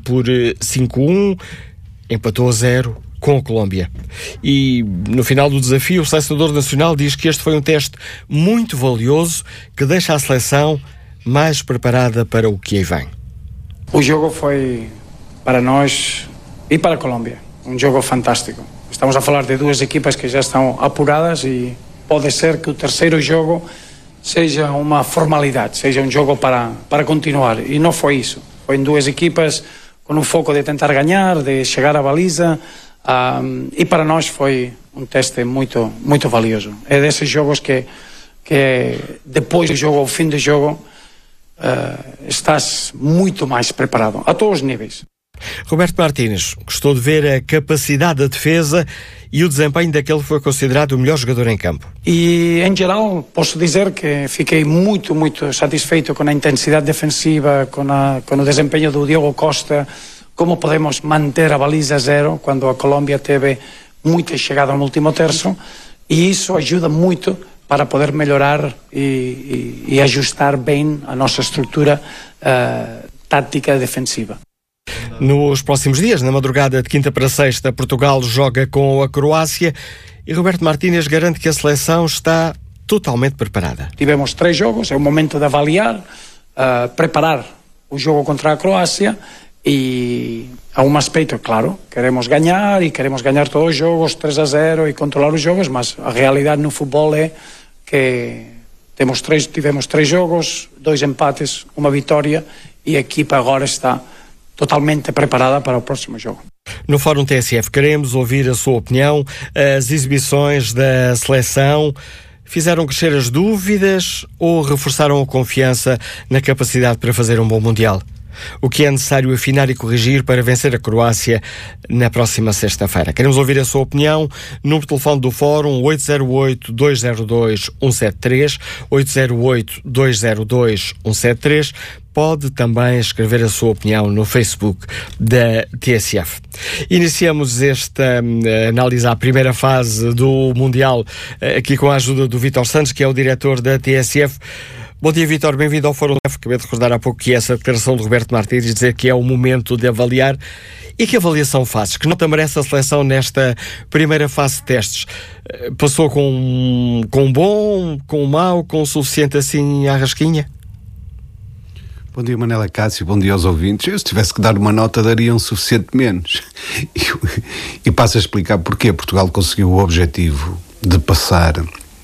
por 5-1, empatou a 0 com a Colômbia. E no final do desafio, o selecionador nacional diz que este foi um teste muito valioso que deixa a seleção mais preparada para o que aí vem. O jogo foi, para nós e para a Colômbia, um jogo fantástico. Estamos a falar de duas equipas que já estão apuradas e pode ser que o terceiro jogo seja uma formalidade, seja um jogo para continuar. E não foi isso. Foi em duas equipas com um foco de tentar ganhar, de chegar à baliza. E para nós foi um teste muito, muito valioso. É desses jogos que depois do jogo, ao fim do jogo, estás muito mais preparado, a todos os níveis. Roberto Martínez gostou de ver a capacidade da defesa e o desempenho daquele que foi considerado o melhor jogador em campo. E, em geral, posso dizer que fiquei muito, muito satisfeito com a intensidade defensiva, com o desempenho do Diogo Costa, como podemos manter a baliza zero quando a Colômbia teve muita chegada no último terço, e isso ajuda muito para poder melhorar e ajustar bem a nossa estrutura tática defensiva. Nos próximos dias, na madrugada de quinta para sexta, Portugal joga com a Croácia e Roberto Martínez garante que a seleção está totalmente preparada. Tivemos 3 jogos, é o momento de avaliar, preparar o jogo contra a Croácia. E há um aspecto, claro, queremos ganhar todos os jogos 3-0 e controlar os jogos, mas a realidade no futebol é que tivemos 3 jogos, 2 empates, uma vitória e a equipa agora está totalmente preparada para o próximo jogo. No Fórum TSF queremos ouvir a sua opinião. As exibições da seleção fizeram crescer as dúvidas ou reforçaram a confiança na capacidade para fazer um bom Mundial? O que é necessário afinar e corrigir para vencer a Croácia na próxima sexta-feira? Queremos ouvir a sua opinião. Número de telefone do Fórum 808-202-173, 808-202-173. Pode também escrever a sua opinião no Facebook da TSF. Iniciamos esta análise à primeira fase do Mundial aqui com a ajuda do Vítor Santos, que é o diretor da TSF. Bom dia, Vítor, bem-vindo ao Fórum. Acabei de recordar há pouco que essa declaração de Roberto Martínez dizer que é o momento de avaliar. E que avaliação fazes? Que nota merece a seleção nesta primeira fase de testes? Passou com um bom, com um mau, com o suficiente assim à rasquinha? Bom dia, Manela Cássio, bom dia aos ouvintes. Eu, se tivesse que dar uma nota, daria um suficiente menos. E passo a explicar porque Portugal conseguiu o objetivo de passar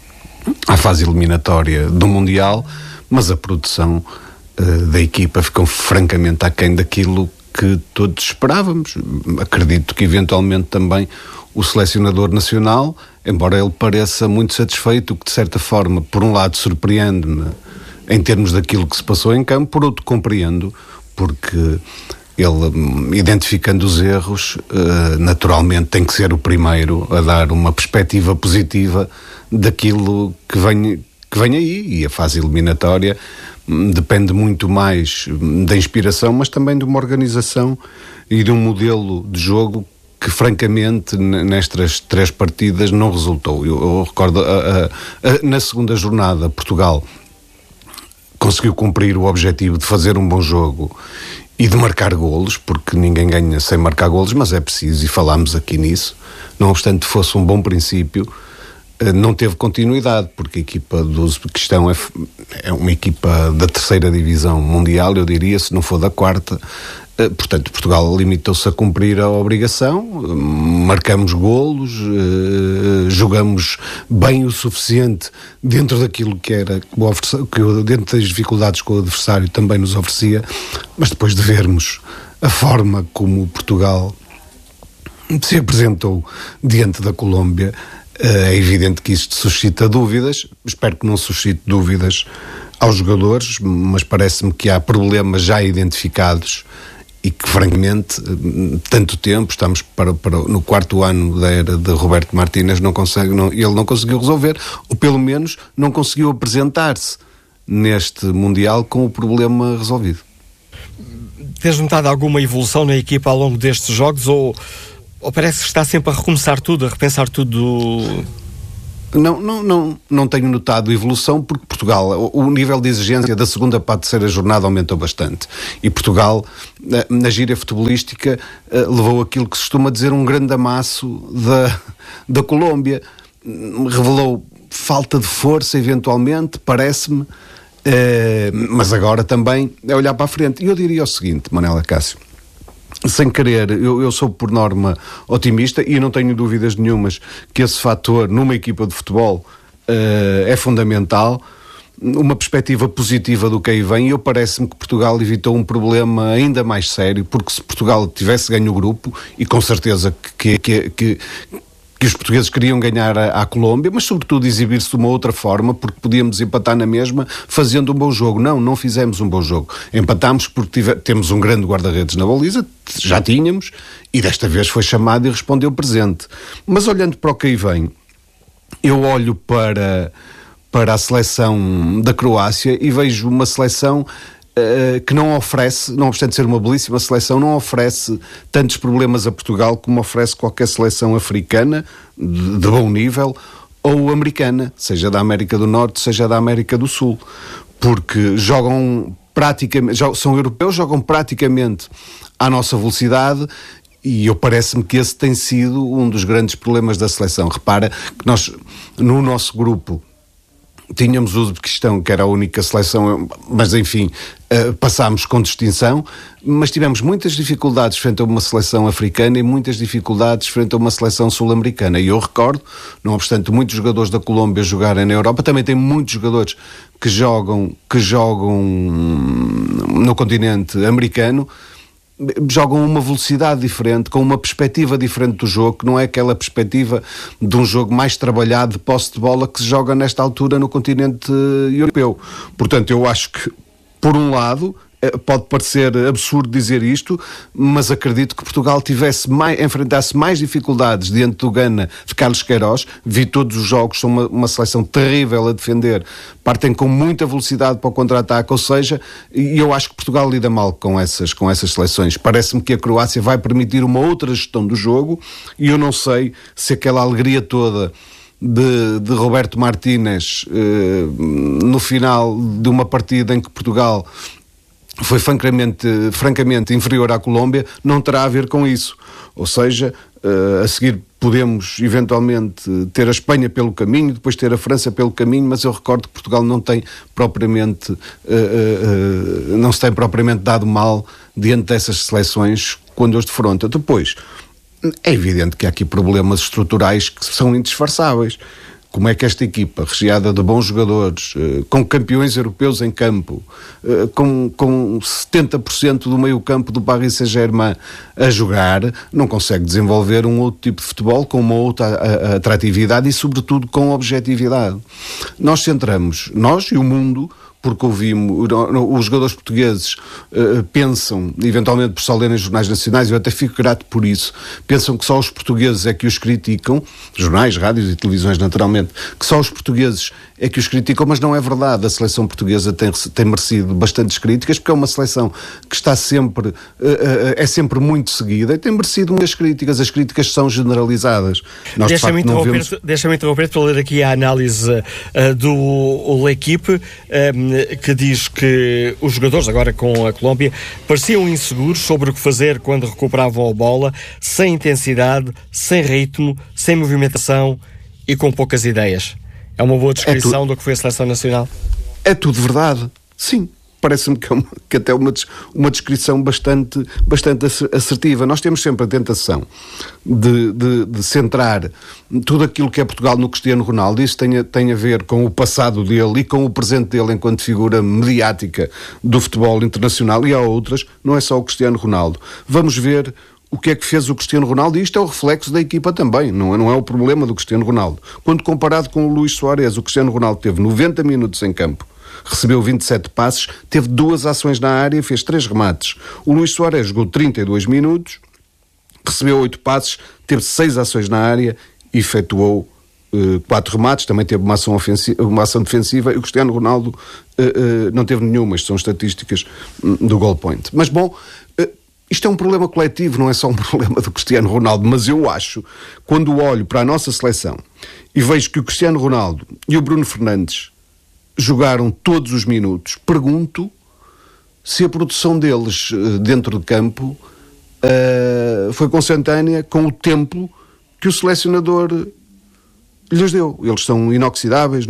à fase eliminatória do Mundial, mas a produção da equipa ficou francamente aquém daquilo que todos esperávamos. Acredito que eventualmente também o selecionador nacional, embora ele pareça muito satisfeito, o que de certa forma, por um lado, surpreende-me em termos daquilo que se passou em campo, por outro compreendo, porque ele, identificando os erros, naturalmente tem que ser o primeiro a dar uma perspectiva positiva daquilo que vem aí, e a fase eliminatória depende muito mais da inspiração, mas também de uma organização e de um modelo de jogo que francamente nestas 3 partidas não resultou. Eu recordo, na segunda jornada Portugal conseguiu cumprir o objetivo de fazer um bom jogo e de marcar golos, porque ninguém ganha sem marcar golos, mas é preciso, e falámos aqui nisso, não obstante fosse um bom princípio, não teve continuidade, porque a equipa do Uzbequistão é uma equipa da 3ª divisão mundial, eu diria, se não for da 4ª. Portanto, Portugal limitou-se a cumprir a obrigação, marcamos golos, jogamos bem o suficiente dentro daquilo que era, dentro das dificuldades que o adversário também nos oferecia, mas depois de vermos a forma como Portugal se apresentou diante da Colômbia, é evidente que isto suscita dúvidas. Espero que não suscite dúvidas aos jogadores, mas parece-me que há problemas já identificados e que, francamente, tanto tempo, estamos no 4º ano da era de Roberto Martínez, ele não conseguiu resolver, ou pelo menos não conseguiu apresentar-se neste Mundial com o problema resolvido. Tens notado alguma evolução na equipa ao longo destes jogos, ou parece que está sempre a recomeçar tudo, a repensar tudo? Não tenho notado evolução, porque Portugal, o nível de exigência da segunda para a terceira jornada aumentou bastante. E Portugal, na gíria futebolística, levou aquilo que se costuma dizer um grande amasso da Colômbia. Revelou falta de força, eventualmente, parece-me, mas agora também é olhar para a frente. E eu diria o seguinte, Manela Cássio, sem querer, eu sou por norma otimista e não tenho dúvidas nenhumas que esse fator numa equipa de futebol é fundamental, uma perspectiva positiva do que aí vem. E eu parece-me que Portugal evitou um problema ainda mais sério, porque se Portugal tivesse ganho o grupo, e com certeza que os portugueses queriam ganhar à Colômbia, mas sobretudo exibir-se de uma outra forma, porque podíamos empatar na mesma fazendo um bom jogo. Não fizemos um bom jogo. Empatámos porque temos um grande guarda-redes na baliza, já tínhamos, e desta vez foi chamado e respondeu presente. Mas olhando para o que aí vem, eu olho para a seleção da Croácia e vejo uma seleção que não oferece, não obstante ser uma belíssima seleção, não oferece tantos problemas a Portugal como oferece qualquer seleção africana de bom nível, ou americana, seja da América do Norte, seja da América do Sul, porque jogam praticamente, são europeus, jogam praticamente à nossa velocidade. E parece-me que esse tem sido um dos grandes problemas da seleção. Repara que nós, no nosso grupo, tínhamos o Uzbequistão, que era a única seleção, mas enfim, passámos com distinção, mas tivemos muitas dificuldades frente a uma seleção africana e muitas dificuldades frente a uma seleção sul-americana. E eu recordo, não obstante muitos jogadores da Colômbia jogarem na Europa, também tem muitos jogadores que jogam no continente americano, jogam uma velocidade diferente, com uma perspectiva diferente do jogo, que não é aquela perspectiva de um jogo mais trabalhado de posse de bola que se joga nesta altura no continente europeu. Portanto, eu acho que, por um lado, pode parecer absurdo dizer isto, mas acredito que Portugal enfrentasse mais dificuldades diante do Gana de Carlos Queiroz. Vi todos os jogos, são uma seleção terrível a defender, partem com muita velocidade para o contra-ataque, ou seja, e eu acho que Portugal lida mal com essas seleções. Parece-me que a Croácia vai permitir uma outra gestão do jogo, e eu não sei se aquela alegria toda de Roberto Martínez no final de uma partida em que Portugal foi francamente inferior à Colômbia, não terá a ver com isso. Ou seja, a seguir podemos eventualmente ter a Espanha pelo caminho, depois ter a França pelo caminho, mas eu recordo que Portugal não se tem propriamente dado mal diante dessas seleções quando os defronta. Depois, é evidente que há aqui problemas estruturais que são indisfarçáveis. Como é que esta equipa, recheada de bons jogadores, com campeões europeus em campo, com 70% do meio-campo do Paris Saint-Germain a jogar, não consegue desenvolver um outro tipo de futebol com uma outra atratividade e, sobretudo, com objetividade? Nós e o mundo, porque ouvimos, os jogadores portugueses pensam, eventualmente por só lerem jornais nacionais, eu até fico grato por isso, pensam que só os portugueses é que os criticam, jornais, rádios e televisões naturalmente, que só os portugueses é que os criticam, mas não é verdade. A seleção portuguesa tem merecido bastantes críticas, porque é uma seleção que está sempre, é sempre muito seguida e tem merecido muitas críticas. As críticas são generalizadas. Deixa-me interromper para ler aqui a análise do L'Equipe, que diz que os jogadores, agora com a Colômbia, pareciam inseguros sobre o que fazer quando recuperavam a bola, sem intensidade, sem ritmo, sem movimentação e com poucas ideias. É uma boa descrição do que foi a seleção nacional? É tudo verdade, sim. Parece-me que até uma descrição bastante assertiva. Nós temos sempre a tentação de centrar tudo aquilo que é Portugal no Cristiano Ronaldo. Isso tem a ver com o passado dele e com o presente dele enquanto figura mediática do futebol internacional, e há outras, não é só o Cristiano Ronaldo. Vamos ver o que é que fez o Cristiano Ronaldo, e isto é o reflexo da equipa também, não é o problema do Cristiano Ronaldo. Quando comparado com o Luís Soares, o Cristiano Ronaldo teve 90 minutos em campo, recebeu 27 passes, teve 2 ações na área, fez 3 remates. O Luís Soares jogou 32 minutos, recebeu 8 passes, teve 6 ações na área e efetuou 4 remates, também teve uma ação defensiva, e o Cristiano Ronaldo não teve nenhuma. Isto são estatísticas do Goal Point. Mas bom, Isto é um problema coletivo, não é só um problema do Cristiano Ronaldo, mas eu acho, quando olho para a nossa seleção e vejo que o Cristiano Ronaldo e o Bruno Fernandes jogaram todos os minutos, pergunto se a produção deles dentro de campo foi consentânea com o tempo que o selecionador lhes deu. Eles são inoxidáveis,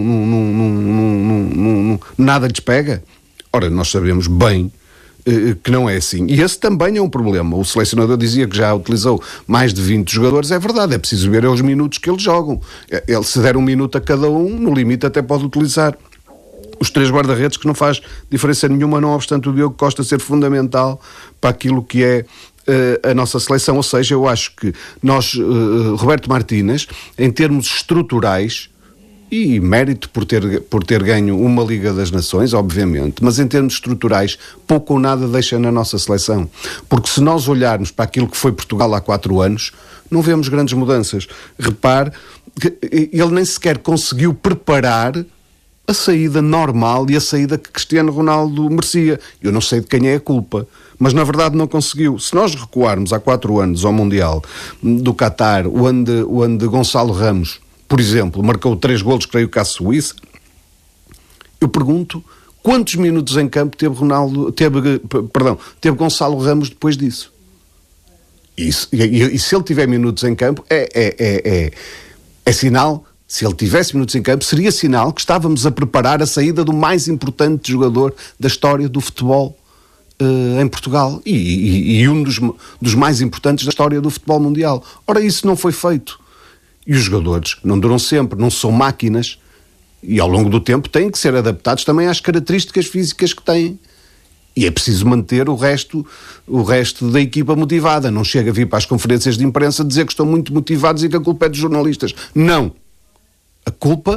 nada lhes pega. Ora, nós sabemos bem que não é assim. E esse também é um problema. O selecionador dizia que já utilizou mais de 20 jogadores. É verdade, é preciso ver os minutos que eles jogam. Ele, se der um minuto a cada um, no limite até pode utilizar os 3 guarda-redes, que não faz diferença nenhuma, não obstante o Diogo Costa ser fundamental para aquilo que é a nossa seleção. Ou seja, eu acho que nós, Roberto Martínez, em termos estruturais, e mérito por ter ganho uma Liga das Nações, obviamente, mas em termos estruturais, pouco ou nada deixa na nossa seleção. Porque se nós olharmos para aquilo que foi Portugal há 4 anos, não vemos grandes mudanças. Repare que ele nem sequer conseguiu preparar a saída normal e a saída que Cristiano Ronaldo merecia. Eu não sei de quem é a culpa, mas na verdade não conseguiu. Se nós recuarmos há 4 anos ao Mundial do Qatar, onde Gonçalo Ramos, por exemplo, marcou 3 golos, creio que à Suíça, eu pergunto quantos minutos em campo teve Gonçalo Ramos depois disso. E se ele tiver minutos em campo, é sinal. Se ele tivesse minutos em campo, seria sinal que estávamos a preparar a saída do mais importante jogador da história do futebol em Portugal e um dos mais importantes da história do futebol mundial. Ora, isso não foi feito. E os jogadores não duram sempre, não são máquinas, e ao longo do tempo têm que ser adaptados também às características físicas que têm. E é preciso manter o resto da equipa motivada. Não chega a vir para as conferências de imprensa dizer que estão muito motivados e que a culpa é dos jornalistas. Não. A culpa,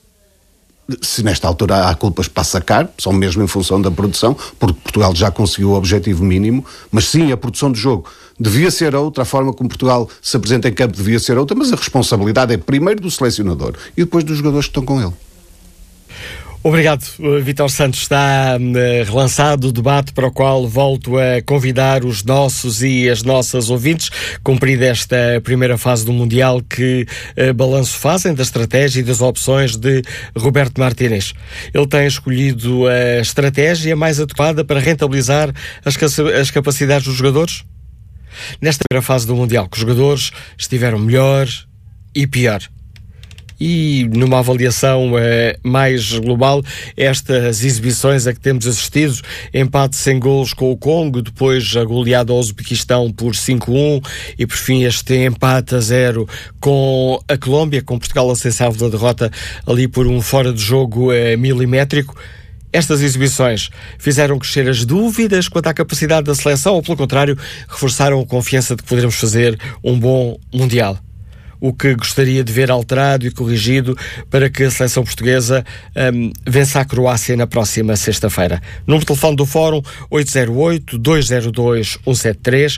se nesta altura há culpas para sacar, são mesmo em função da produção, porque Portugal já conseguiu o objetivo mínimo, mas sim, a produção do jogo devia ser outra, a forma como Portugal se apresenta em campo devia ser outra, mas a responsabilidade é primeiro do selecionador e depois dos jogadores que estão com ele. Obrigado, Vítor Santos. Está relançado o debate para o qual volto a convidar os nossos e as nossas ouvintes, cumprida esta primeira fase do Mundial, que balanço fazem da estratégia e das opções de Roberto Martínez. Ele tem escolhido a estratégia mais adequada para rentabilizar as capacidades dos jogadores? Nesta primeira fase do Mundial, que os jogadores estiveram melhor e pior. E numa avaliação mais global, estas exibições a que temos assistido, empate sem golos com o Congo, depois a goleada ao Uzbequistão por 5-1 e por fim este empate a 0 com a Colômbia, com Portugal a ser salvo da derrota ali por um fora de jogo milimétrico. Estas exibições fizeram crescer as dúvidas quanto à capacidade da seleção ou, pelo contrário, reforçaram a confiança de que poderemos fazer um bom Mundial? O que gostaria de ver alterado e corrigido para que a seleção portuguesa vença a Croácia na próxima sexta-feira? Número de telefone do Fórum 808-202-173,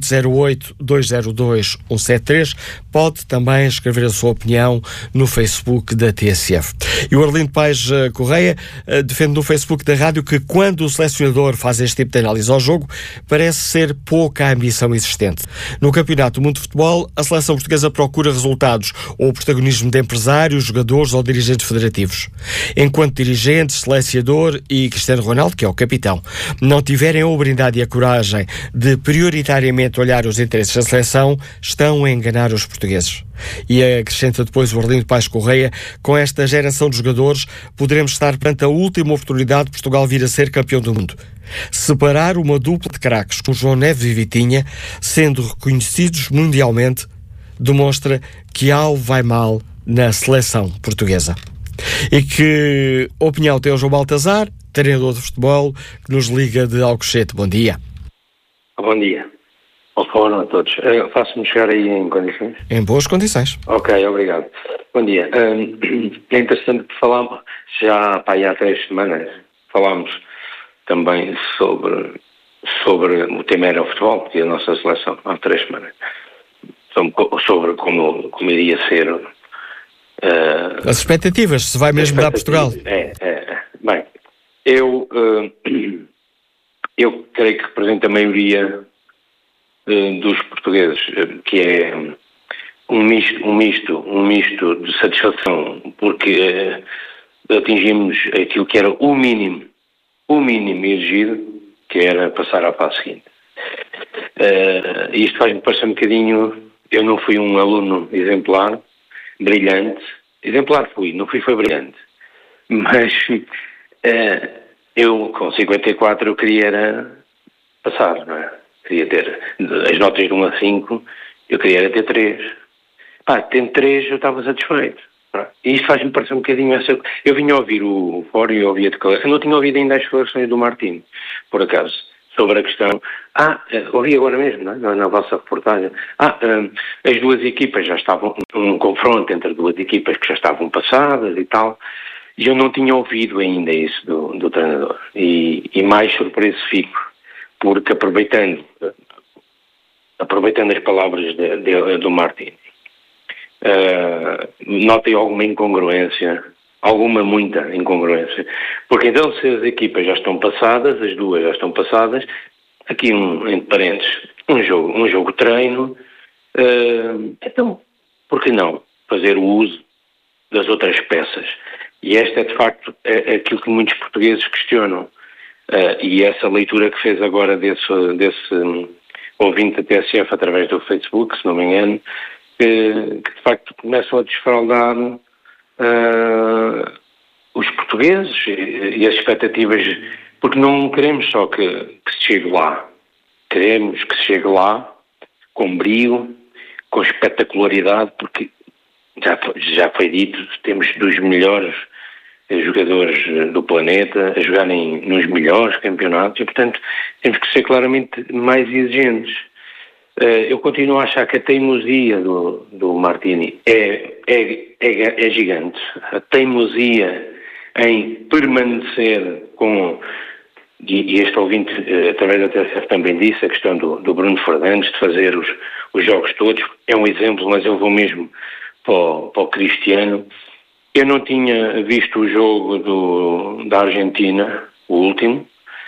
808-202-173. Pode também escrever a sua opinião no Facebook da TSF. E o Arlindo Paes Correia defende no Facebook da rádio que quando o selecionador faz este tipo de análise ao jogo, parece ser pouca a ambição existente. No Campeonato do Mundo de Futebol, a seleção portuguesa procura resultados ou o protagonismo de empresários, jogadores ou dirigentes federativos. Enquanto dirigentes, selecionador e Cristiano Ronaldo, que é o capitão, não tiverem a hombridade e a coragem de prioritariamente olhar os interesses da seleção, estão a enganar os portugueses. E acrescenta depois o Arlindo Paes Correia, com esta geração de jogadores poderemos estar perante a última oportunidade de Portugal vir a ser campeão do mundo. Separar uma dupla de craques com João Neves e Vitinha, sendo reconhecidos mundialmente, demonstra que algo vai mal na seleção portuguesa. E que opinião tem o João Baltazar, treinador de futebol, que nos liga de Alcochete. Bom dia. Bom dia. Olá a todos. Faço-me chegar aí em condições? Em boas condições. Ok, obrigado. Bom dia. É interessante que falámos, já há 3 semanas, falámos também sobre o tema era o futebol e a nossa seleção, há 3 semanas. Sobre como iria ser as expectativas, se vai mesmo dar Portugal. Bem, eu creio que represento a maioria dos portugueses, que é um misto de satisfação, porque atingimos aquilo que era o mínimo exigido, que era passar à fase seguinte. Isto faz-me parecer um bocadinho. Eu não fui um aluno exemplar, brilhante. Exemplar fui, não foi brilhante. Mas eu, com 54, eu queria era passar, não é? Queria ter as notas de 1 a 5, eu queria era ter 3. Tendo 3, eu estava satisfeito. E isto faz-me parecer um bocadinho essa. Eu vinha a ouvir o fórum e ouvi a declaração. Eu não tinha ouvido ainda as declarações do Martino, por acaso, sobre a questão. Ouvi agora mesmo, não é? Na vossa reportagem. As duas equipas já estavam. Um confronto entre duas equipas que já estavam passadas e tal. E eu não tinha ouvido ainda isso do treinador. E mais surpreso fico, porque aproveitando as palavras do Martino, notei alguma incongruência, muita incongruência, porque então se as equipas já estão passadas, as duas já estão passadas, aqui entre parênteses, um jogo treino, então, por que não fazer o uso das outras peças? E esta é de facto aquilo que muitos portugueses questionam, e essa leitura que fez agora desse ouvinte da TSF através do Facebook, se não me engano, que de facto começam a desfraldar os portugueses e as expectativas, porque não queremos só que se chegue lá, queremos que se chegue lá com brio, com espetacularidade, porque já foi dito, temos dos melhores jogadores do planeta a jogarem nos melhores campeonatos e, portanto, temos que ser claramente mais exigentes. Eu continuo a achar que a teimosia do Martini é gigante. A teimosia em permanecer com, e este ouvinte, através da TSF também disse, a questão do Bruno Fernandes, de fazer os jogos todos, é um exemplo, mas eu vou mesmo para o Cristiano. Eu não tinha visto o jogo da Argentina, o último,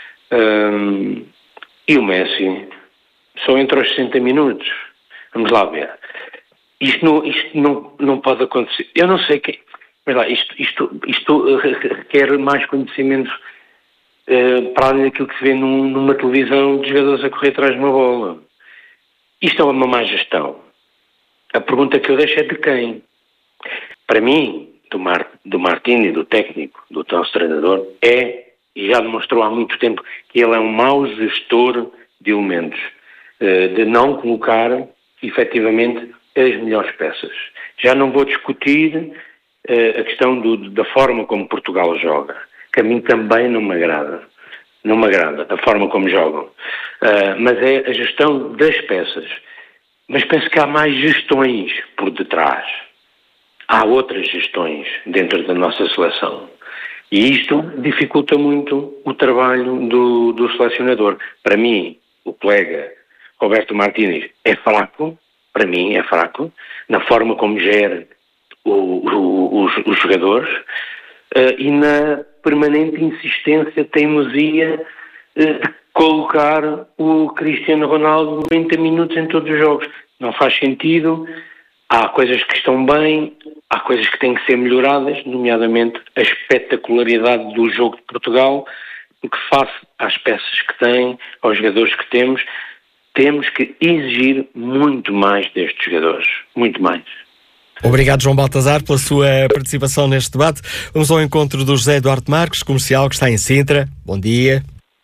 e o Messi só entre os 60 minutos. Vamos lá ver. Isto não pode acontecer. Eu não sei quem. Mas lá, isto requer mais conhecimento para além daquilo que se vê numa televisão de jogadores a correr atrás de uma bola. Isto é uma má gestão. A pergunta que eu deixo é de quem? Para mim, do Martini, do técnico, do nosso treinador, e já demonstrou há muito tempo que ele é um mau gestor de elementos, de não colocar efetivamente as melhores peças. Já não vou discutir a questão da forma como Portugal joga, que a mim também não me agrada da forma como jogam, mas é a gestão das peças. Mas penso que há mais gestões por detrás. Há outras gestões dentro da nossa seleção. E isto dificulta muito o trabalho do selecionador. Para mim, o colega Roberto Martínez é fraco, para mim é fraco, na forma como gera os jogadores e na permanente insistência, teimosia de colocar o Cristiano Ronaldo 90 minutos em todos os jogos. Não faz sentido. Há coisas que estão bem, há coisas que têm que ser melhoradas, nomeadamente a espetacularidade do jogo de Portugal, porque face às peças que tem, aos jogadores que temos que exigir muito mais destes jogadores, muito mais. Obrigado, João Baltazar, pela sua participação neste debate. Vamos ao encontro do José Eduardo Marques, comercial, que está em Sintra. Bom dia.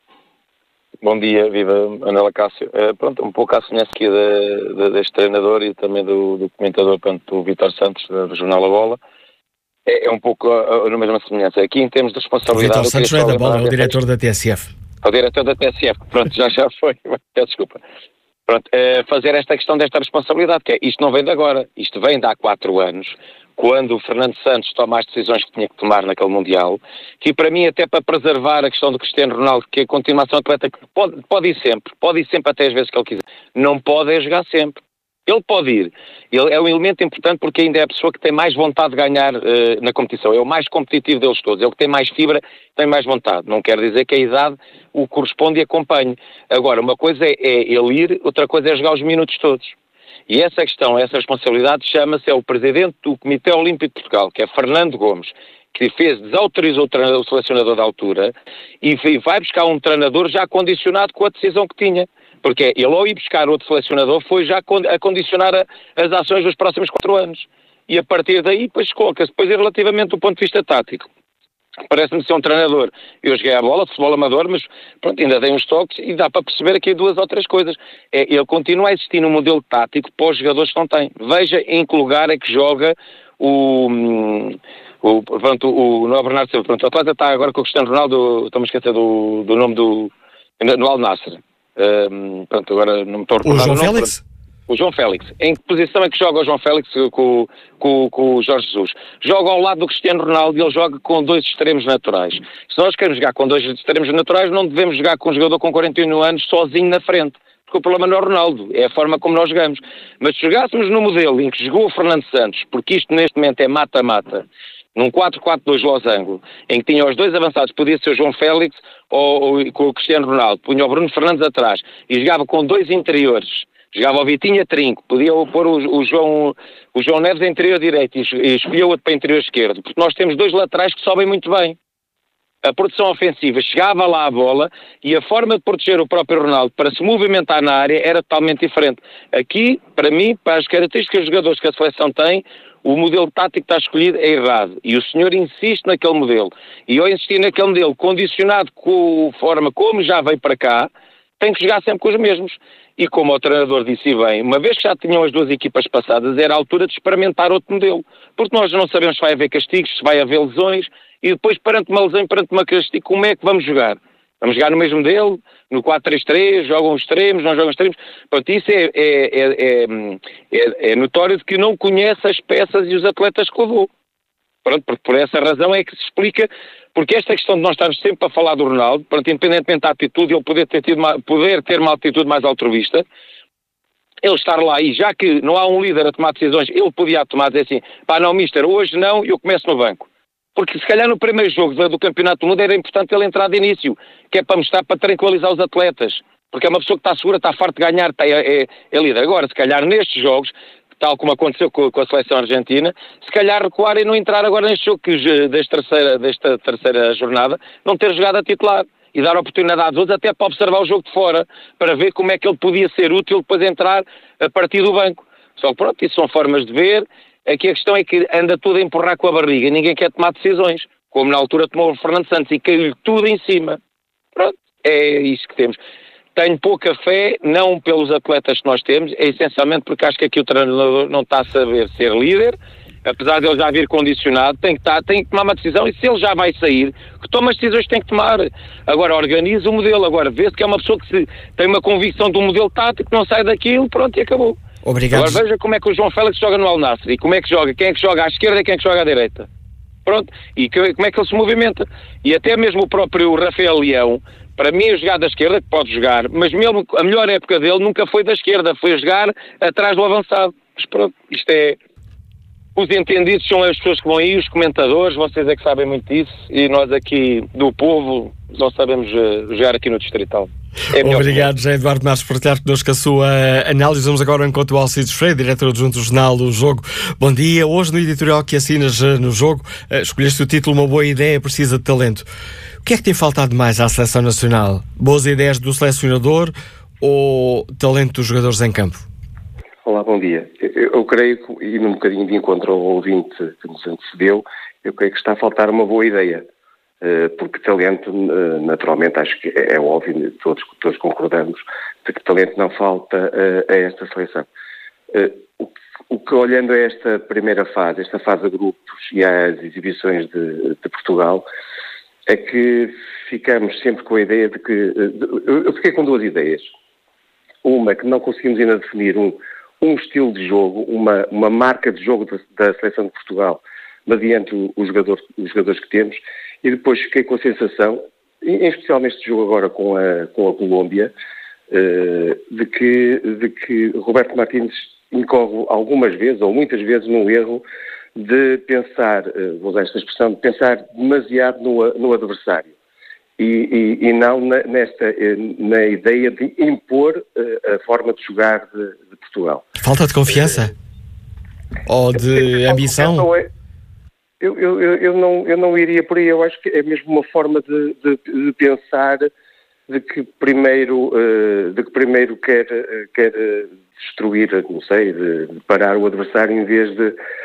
Bom dia, viva Manela Cássio. Pronto, um pouco à semelhança aqui deste treinador e também do comentador, do Vítor Santos, do Jornal A Bola. É um pouco na mesma semelhança. Aqui, em termos de responsabilidade... Vítor Santos não é da Bola, é o diretor da TSF. O diretor da TSF, pronto, já foi. Peço desculpa. Pronto, fazer esta questão desta responsabilidade, que é, isto não vem de agora, isto vem de há 4 anos, quando o Fernando Santos toma as decisões que tinha que tomar naquele Mundial, que para mim até para preservar a questão do Cristiano Ronaldo, que é a continuação atleta, que pode ir sempre até as vezes que ele quiser, não pode é jogar sempre. Ele pode ir. Ele é um elemento importante porque ainda é a pessoa que tem mais vontade de ganhar na competição. É o mais competitivo deles todos. É o que tem mais fibra, tem mais vontade. Não quer dizer que a idade o corresponde e acompanhe. Agora, uma coisa é ele ir, outra coisa é jogar os minutos todos. E essa questão, essa responsabilidade é o presidente do Comitê Olímpico de Portugal, que é Fernando Gomes, que desautorizou o selecionador da altura e vai buscar um treinador já condicionado com a decisão que tinha. Porque ele, ao ir buscar outro selecionador, foi já a condicionar as ações dos próximos 4 anos. E a partir daí, depois coloca-se. Depois, relativamente do ponto de vista tático, parece-me ser um treinador. Eu joguei a bola, futebol amador, mas pronto, ainda dei uns toques e dá para perceber aqui 2 ou 3 coisas. Ele continua a existir num modelo tático para os jogadores que não têm. Veja em que lugar é que joga não é Bernardo Silva. Pronto, o atleta está agora com o Cristiano Ronaldo, estou-me a esquecer do nome no Al Nassr. Pronto, agora não me estou a recordar. O João Félix? O João Félix. Em que posição é que joga o João Félix com o Jorge Jesus? Joga ao lado do Cristiano Ronaldo e ele joga com 2 extremos naturais. Se nós queremos jogar com 2 extremos naturais, não devemos jogar com um jogador com 41 anos sozinho na frente. Porque o problema não é o Ronaldo, é a forma como nós jogamos. Mas se jogássemos no modelo em que jogou o Fernando Santos, porque isto neste momento é mata-mata, num 4-4-2 losango, em que tinha os 2 avançados, podia ser o João Félix ou com o Cristiano Ronaldo, punha o Bruno Fernandes atrás e jogava com 2 interiores, jogava o Vitinho a trinco, podia pôr o João Neves a interior direito e escolheu outro para interior esquerdo, porque nós temos 2 laterais que sobem muito bem. A produção ofensiva chegava lá a bola e a forma de proteger o próprio Ronaldo para se movimentar na área era totalmente diferente. Aqui, para mim, para as características dos jogadores que a seleção tem, o modelo tático que está escolhido é errado. E o senhor insiste naquele modelo. E ao insistir naquele modelo, condicionado com a forma como já veio para cá, tem que jogar sempre com os mesmos. E como o treinador disse bem, uma vez que já tinham as 2 equipas passadas, era a altura de experimentar outro modelo. Porque nós não sabemos se vai haver castigos, se vai haver lesões, e depois perante uma lesão, perante uma castigo, como é que vamos jogar? Vamos jogar no mesmo modelo, no 4-3-3, jogam os extremos, não jogam os extremos. Pronto, isso é notório de que não conhece as peças e os atletas que levou. Pronto, porque por essa razão é que se explica, porque esta questão de nós estarmos sempre a falar do Ronaldo, pronto, independentemente da atitude, ele poder ter uma atitude mais altruísta, ele estar lá e já que não há um líder a tomar decisões, ele podia tomar, dizer assim, pá não, mister, hoje não, eu começo no banco. Porque se calhar no primeiro jogo do Campeonato do Mundo era importante ele entrar de início, que é para mostrar, para tranquilizar os atletas. Porque é uma pessoa que está segura, está farta de ganhar, é líder. Agora, se calhar nestes jogos, tal como aconteceu com a seleção argentina, se calhar recuar e não entrar agora neste jogo desta terceira jornada, não ter jogado a titular. E dar oportunidade aos outros até para observar o jogo de fora, para ver como é que ele podia ser útil depois entrar a partir do banco. Só que pronto, isso são formas de ver. Aqui a questão é que anda tudo a empurrar com a barriga, ninguém quer tomar decisões, como na altura tomou o Fernando Santos e caiu-lhe tudo em cima. Pronto, é isso que temos. Tenho pouca fé, não pelos atletas que nós temos, é essencialmente porque acho que aqui o treinador não está a saber ser líder, apesar de ele já vir condicionado, tem que tomar uma decisão e se ele já vai sair, que toma as decisões que tem que tomar. Agora organiza o modelo, agora vê-se que é uma pessoa que tem uma convicção de um modelo tático, não sai daquilo, pronto, e acabou. Obrigado. Agora veja como é que o João Félix joga no Al Nassr e como é que joga, quem é que joga à esquerda e quem é que joga à direita. Pronto, e como é que ele se movimenta. E até mesmo o próprio Rafael Leão, para mim é jogar da esquerda, que pode jogar, mas mesmo a melhor época dele nunca foi da esquerda, foi jogar atrás do avançado. Mas pronto, isto é... Os entendidos são as pessoas que vão aí, os comentadores, vocês é que sabem muito disso, e nós aqui do povo não sabemos jogar aqui no Distrital. Obrigado, José Eduardo Marques, por partilhar connosco a sua análise. Vamos agora ao encontro do Alcides Freire, diretor adjunto do jornal O Jogo. Bom dia. Hoje no editorial que assinas no Jogo, escolheste o título Uma Boa Ideia Precisa de Talento. O que é que tem faltado mais à Seleção Nacional? Boas ideias do selecionador ou talento dos jogadores em campo? Olá, bom dia. Eu creio, e num bocadinho de encontro ao ouvinte que nos antecedeu, eu creio que está a faltar uma boa ideia. Porque talento, naturalmente, acho que é óbvio, todos concordamos, de que talento não falta a esta seleção. O que, olhando a esta primeira fase, esta fase de grupos e às exibições de Portugal, é que ficamos sempre com a ideia de que... Eu fiquei com 2 ideias. Uma, que não conseguimos ainda definir um estilo de jogo, uma marca de jogo da seleção de Portugal, mediante os jogadores que temos, e depois fiquei com a sensação, em especial neste jogo agora com a Colômbia, de que Roberto Martínez incorre algumas vezes, ou muitas vezes, no erro de pensar, vou usar esta expressão, de pensar demasiado no adversário. E não na ideia de impor a forma de jogar de Portugal. Falta de confiança? Ou de ambição? Eu não iria por aí. Eu acho que é mesmo uma forma de pensar de que primeiro quer destruir, não sei, de parar o adversário em vez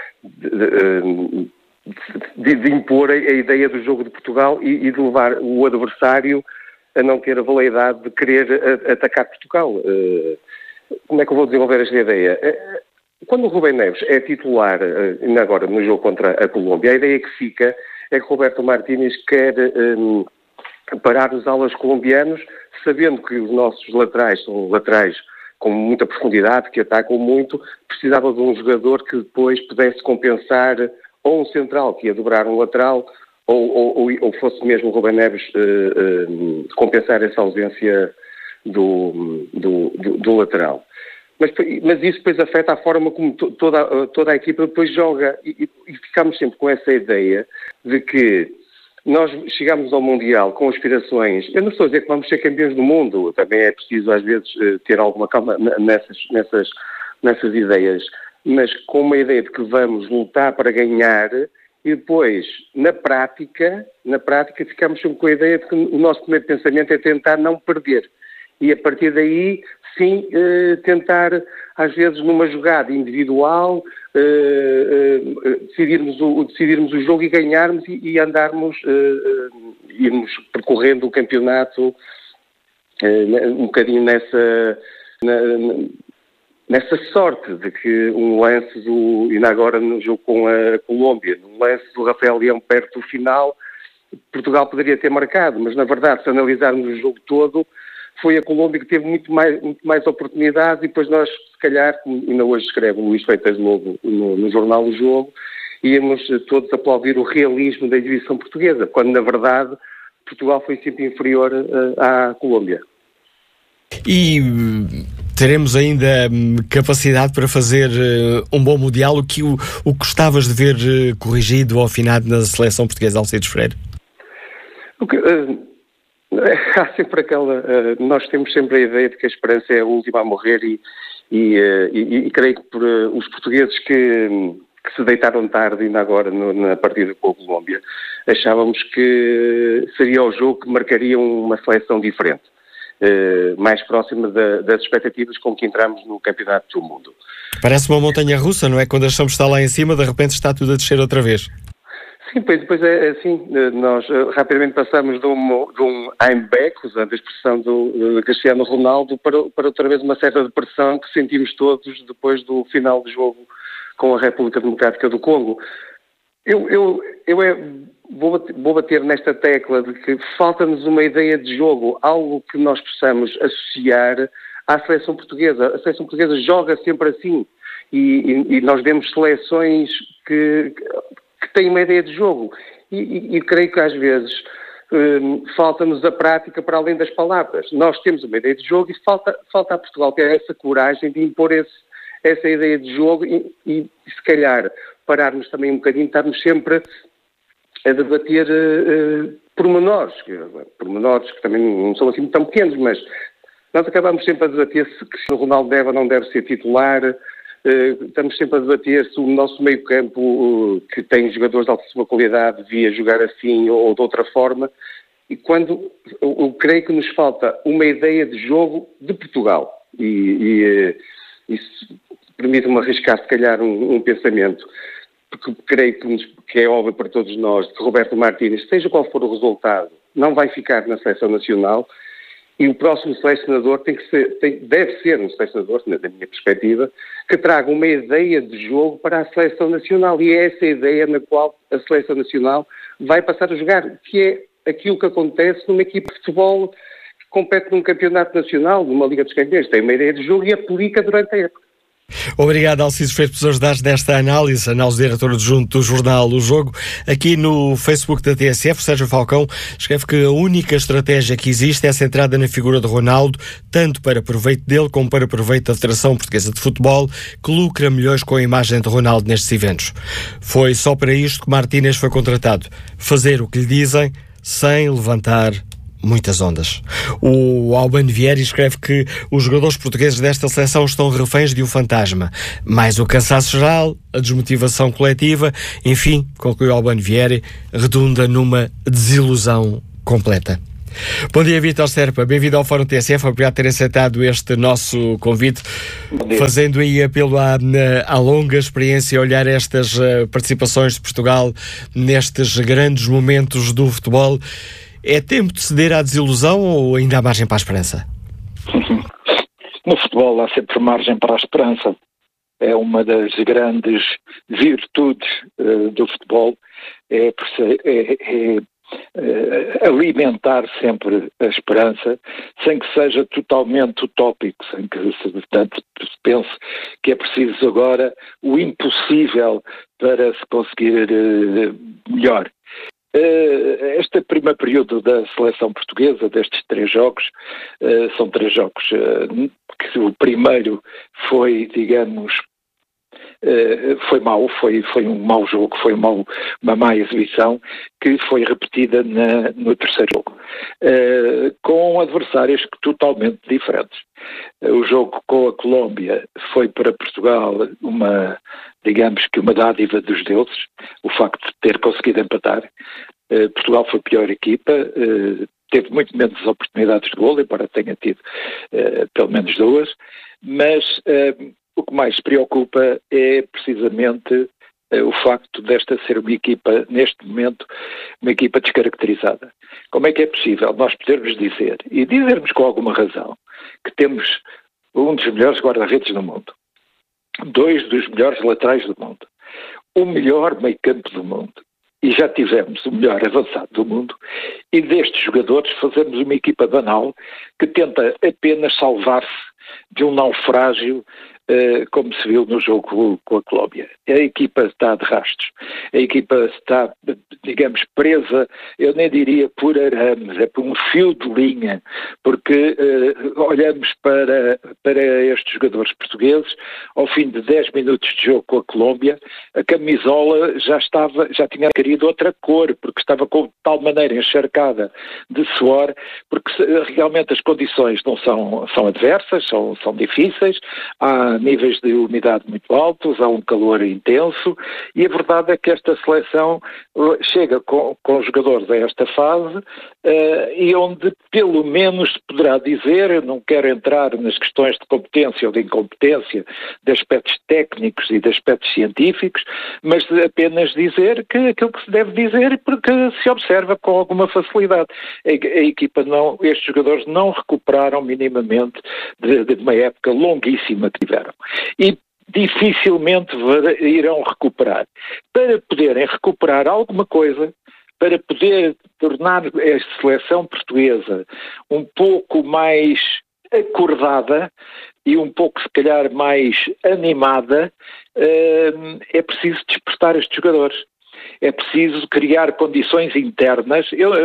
de impor a ideia do jogo de Portugal e de levar o adversário a não ter a veleidade de querer atacar Portugal. Como é que eu vou desenvolver esta ideia? Quando o Rubem Neves é titular, ainda agora no jogo contra a Colômbia, a ideia que fica é que Roberto Martínez quer parar os alas colombianos, sabendo que os nossos laterais são laterais com muita profundidade, que atacam muito, precisava de um jogador que depois pudesse compensar, ou um central que ia dobrar um lateral, ou fosse mesmo o Rubem Neves compensar essa ausência do lateral. Mas isso depois afeta a forma como toda a equipa depois joga e ficamos sempre com essa ideia de que nós chegamos ao Mundial com aspirações. Eu não estou a dizer que vamos ser campeões do mundo, também é preciso às vezes ter alguma calma nessas ideias, mas com uma ideia de que vamos lutar para ganhar e depois, na prática ficamos sempre com a ideia de que o nosso primeiro pensamento é tentar não perder. E a partir daí, sim, tentar, às vezes, numa jogada individual, decidirmos o jogo e ganharmos e andarmos, irmos percorrendo o campeonato um bocadinho nessa sorte de que um lance ainda agora no jogo com a Colômbia, um lance do Rafael Leão perto do final, Portugal poderia ter marcado, mas na verdade, se analisarmos o jogo todo, foi a Colômbia que teve muito mais oportunidades e depois nós, se calhar, como ainda hoje escreve o Luís Freitas Lobo no jornal O Jogo, íamos todos aplaudir o realismo da exibição portuguesa, quando na verdade Portugal foi sempre inferior à Colômbia. E teremos ainda capacidade para fazer um bom Mundial, o que gostavas de ver corrigido ou afinado na seleção portuguesa, Alcides Freire? Há sempre nós temos sempre a ideia de que a esperança é a última a morrer e creio que por os portugueses que se deitaram tarde ainda agora na partida com a Colômbia, achávamos que seria o jogo que marcaria uma seleção diferente, mais próxima das expectativas com que entramos no Campeonato do Mundo. Parece uma montanha russa, não é? Quando achamos que está lá em cima, de repente está tudo a descer outra vez. Sim, depois é assim, nós rapidamente passamos de um I'm back, usando a expressão do Cristiano Ronaldo, para outra vez uma certa depressão que sentimos todos depois do final do jogo com a República Democrática do Congo. Vou bater nesta tecla de que falta-nos uma ideia de jogo, algo que nós possamos associar à seleção portuguesa. A seleção portuguesa joga sempre assim e nós vemos seleções que têm uma ideia de jogo e creio que às vezes falta-nos a prática para além das palavras. Nós temos uma ideia de jogo e falta a Portugal ter essa coragem de impor essa ideia de jogo e se calhar pararmos também um bocadinho, estarmos sempre a debater pormenores que também não são assim tão pequenos, mas nós acabamos sempre a debater se Cristiano Ronaldo deve ou não deve ser titular. Estamos sempre a debater se o nosso meio-campo, que tem jogadores de altíssima qualidade, devia jogar assim ou de outra forma. E quando eu creio que nos falta uma ideia de jogo de Portugal. E isso permite-me arriscar, se calhar, um pensamento, porque creio que é óbvio para todos nós que Roberto Martínez, seja qual for o resultado, não vai ficar na seleção nacional. E o próximo selecionador deve ser um selecionador, da minha perspectiva, que traga uma ideia de jogo para a seleção nacional. E é essa ideia na qual a seleção nacional vai passar a jogar, que é aquilo que acontece numa equipe de futebol que compete num campeonato nacional, numa Liga dos Campeões. Tem uma ideia de jogo e aplica durante a época. Obrigado, Alcides Freitas, por ajudares nesta análise diretor adjunto do jornal O Jogo. Aqui no Facebook da TSF, Sérgio Falcão escreve que a única estratégia que existe é centrada na figura de Ronaldo, tanto para proveito dele como para proveito da Federação Portuguesa de Futebol, que lucra milhões com a imagem de Ronaldo nestes eventos. Foi só para isto que Martínez foi contratado. Fazer o que lhe dizem, sem levantar muitas ondas. O Albano Vieira escreve que os jogadores portugueses desta seleção estão reféns de um fantasma. Mais o cansaço geral, a desmotivação coletiva, enfim, conclui o Albano Vieira, redunda numa desilusão completa. Bom dia, Vítor Serpa. Bem-vindo ao Fórum TSF. Obrigado por ter aceitado este nosso convite, fazendo aí apelo à longa experiência, olhar estas participações de Portugal nestes grandes momentos do futebol. É tempo de ceder à desilusão ou ainda há margem para a esperança? No futebol há sempre margem para a esperança. É uma das grandes virtudes do futebol, alimentar sempre a esperança, sem que seja totalmente utópico, sem que portanto, se pense que é preciso agora o impossível para se conseguir melhor. Este primeiro período da seleção portuguesa, destes 3 jogos, são 3 jogos que o primeiro foi, digamos, foi mau, foi um mau jogo, foi uma má exibição que foi repetida no terceiro jogo, com adversários totalmente diferentes. O jogo com a Colômbia foi para Portugal digamos que uma dádiva dos deuses, o facto de ter conseguido empatar. Portugal foi a pior equipa, teve muito menos oportunidades de golo, embora tenha tido pelo menos 2, mas o que mais preocupa é precisamente o facto desta ser uma equipa, neste momento, uma equipa descaracterizada. Como é que é possível nós podermos dizer, e dizermos com alguma razão, que temos um dos melhores guarda-redes do mundo, 2 dos melhores laterais do mundo, o melhor meio-campo do mundo, e já tivemos o melhor avançado do mundo, e destes jogadores fazemos uma equipa banal que tenta apenas salvar-se de um naufrágio, como se viu no jogo com a Colômbia. A equipa está de rastros, a equipa está, digamos, presa, eu nem diria por arames, é por um fio de linha, porque olhamos para estes jogadores portugueses, ao fim de 10 minutos de jogo com a Colômbia, a camisola já tinha adquirido outra cor, porque estava de tal maneira encharcada de suor, porque realmente as condições não são adversas, são difíceis, há níveis de umidade muito altos, há um calor intenso, e a verdade é que esta seleção chega com jogadores a esta fase e onde pelo menos se poderá dizer, eu não quero entrar nas questões de competência ou de incompetência, de aspectos técnicos e de aspectos científicos, mas apenas dizer que aquilo que se deve dizer, porque se observa com alguma facilidade. A equipa estes jogadores não recuperaram minimamente de uma época longuíssima que tiveram. E dificilmente irão recuperar. Para poderem recuperar alguma coisa, para poder tornar a seleção portuguesa um pouco mais acordada e um pouco, se calhar, mais animada, é preciso despertar estes jogadores. É preciso criar condições internas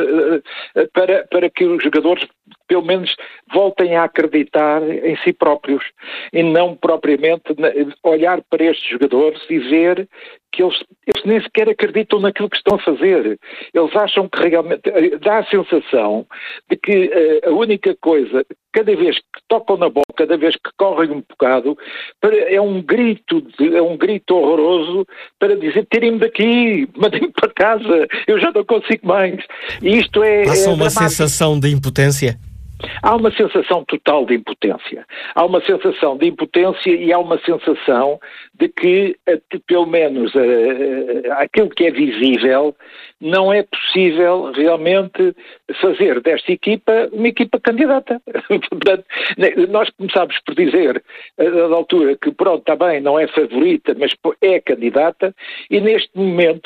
para que os jogadores, pelo menos, voltem a acreditar em si próprios e não propriamente olhar para estes jogadores e ver que eles nem sequer acreditam naquilo que estão a fazer. Eles acham que realmente dá a sensação de que a única coisa, cada vez que tocam na bola, cada vez que correm um bocado, é um grito horroroso para dizer: tirem-me daqui, mandem-me para casa, eu já não consigo mais. E isto passa uma sensação de impotência? Há uma sensação total de impotência. Há uma sensação de impotência e há uma sensação de que, pelo menos, aquilo que é visível, não é possível realmente fazer desta equipa uma equipa candidata. Portanto, nós começámos por dizer, na altura, que pronto, está bem, não é favorita, mas é candidata, e neste momento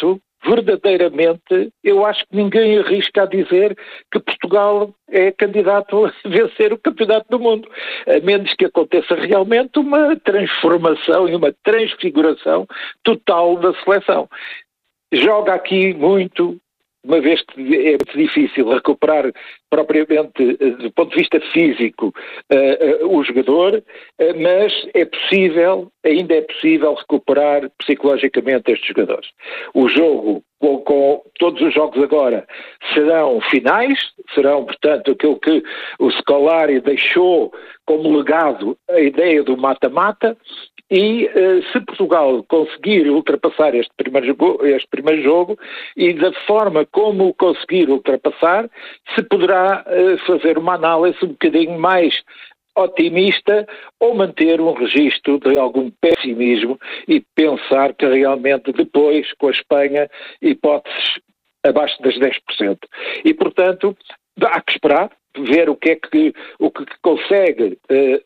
verdadeiramente, eu acho que ninguém arrisca a dizer que Portugal é candidato a vencer o Campeonato do Mundo, a menos que aconteça realmente uma transformação e uma transfiguração total da seleção. Joga aqui muito, uma vez que é muito difícil recuperar propriamente do ponto de vista físico o jogador, mas é possível, ainda é possível recuperar psicologicamente estes jogadores. O jogo, com todos os jogos agora, serão finais, serão, portanto, aquilo que o Scolari deixou como legado, a ideia do mata-mata. E se Portugal conseguir ultrapassar este primeiro jogo e da forma como o conseguir ultrapassar, se poderá fazer uma análise um bocadinho mais otimista ou manter um registro de algum pessimismo e pensar que realmente depois, com a Espanha, hipóteses abaixo das 10%. E, portanto, há que esperar, ver o que consegue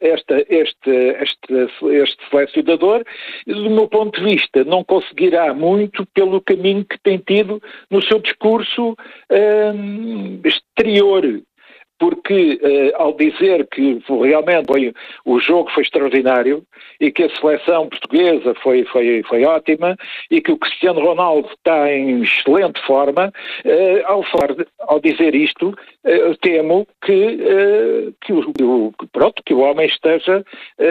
este selecionador. Do meu ponto de vista, não conseguirá muito pelo caminho que tem tido no seu discurso exterior, porque ao dizer que realmente o jogo foi extraordinário e que a seleção portuguesa foi ótima e que o Cristiano Ronaldo está em excelente forma, ao dizer isto, temo que o homem esteja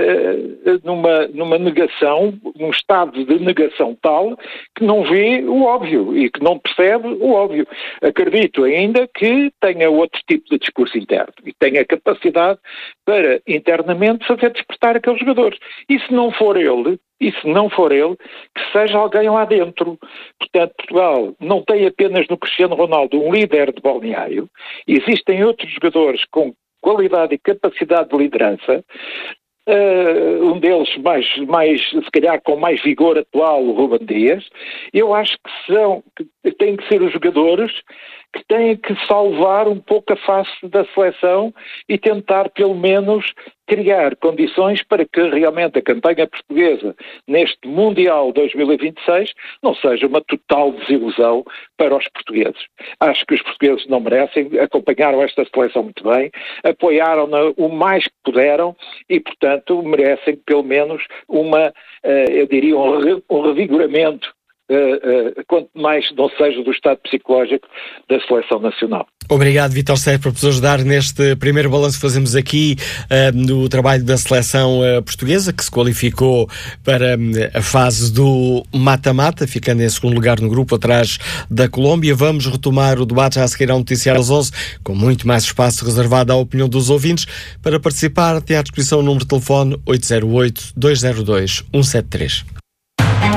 numa negação, num estado de negação tal que não vê o óbvio e que não percebe o óbvio. Acredito ainda que tenha outro tipo de discurso interno e tenha capacidade para internamente fazer despertar aqueles jogadores. E se não for ele, que seja alguém lá dentro. Portanto, Portugal não tem apenas no Cristiano Ronaldo um líder de balneário, existem outros jogadores com qualidade e capacidade de liderança. Um deles mais, se calhar com mais vigor atual, o Rúben Dias. Eu acho que têm que ser os jogadores que têm que salvar um pouco a face da seleção e tentar pelo menos criar condições para que realmente a campanha portuguesa neste Mundial 2026 não seja uma total desilusão para os portugueses. Acho que os portugueses não merecem, acompanharam esta seleção muito bem, apoiaram-na o mais que puderam e, portanto, merecem pelo menos eu diria, um revigoramento, quanto mais não seja do estado psicológico da seleção nacional. Obrigado, Vítor Sérgio, por nos ajudar neste primeiro balanço que fazemos aqui do trabalho da seleção portuguesa, que se qualificou para a fase do mata-mata, ficando em segundo lugar no grupo, atrás da Colômbia. Vamos retomar o debate já a seguir ao Noticiário às 11, com muito mais espaço reservado à opinião dos ouvintes. Para participar, tem à disposição o número de telefone 808-202-173.